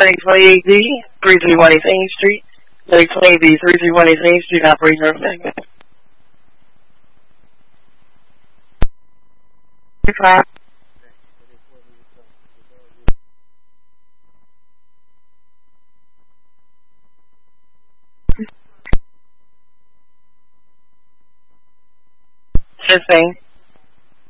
3028D, 331 East 8th Street. 3028D, 331 East 8th Street, operator of magnet. Just saying.